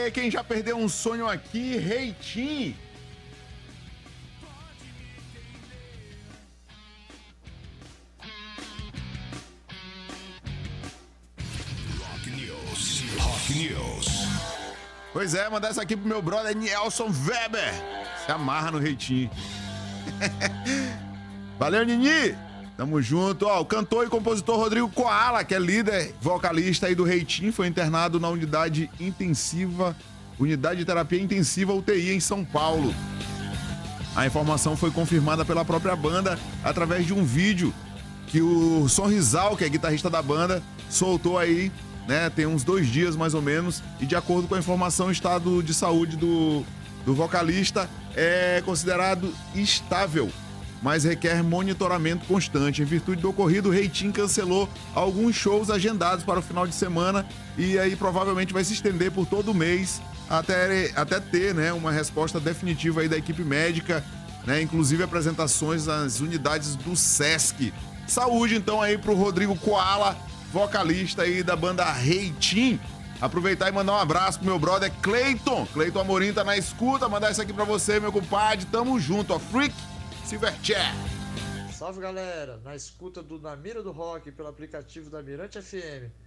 quem já perdeu um sonho aqui, Reitinho. Rock News. Pois é, mandar essa aqui pro meu brother Nelson Weber. Se amarra no Reitinho. Valeu, Nini. Tamo junto. Ó, o cantor e compositor Rodrigo Koala, que é líder vocalista aí do Reitinho, foi internado na unidade de terapia intensiva UTI em São Paulo. A informação foi confirmada pela própria banda através de um vídeo que o Sonrisal, que é guitarrista da banda, soltou aí, né? Tem uns 2 dias mais ou menos, e de acordo com a informação, o estado de saúde do vocalista é considerado estável, mas requer monitoramento constante. Em virtude do ocorrido, o Reitinho cancelou alguns shows agendados para o final de semana e aí provavelmente vai se estender por todo o mês até ter, né, uma resposta definitiva aí da equipe médica, né, inclusive apresentações nas unidades do Sesc. Saúde então aí pro Rodrigo Koala, vocalista aí da banda Reitinho. Aproveitar e mandar um abraço pro meu brother Cleiton Amorim tá na escuta, mandar isso aqui pra você, meu compadre, tamo junto, ó, Freak Silverchair. Salve, galera, na escuta do Na Mira do Rock pelo aplicativo da Mirante FM.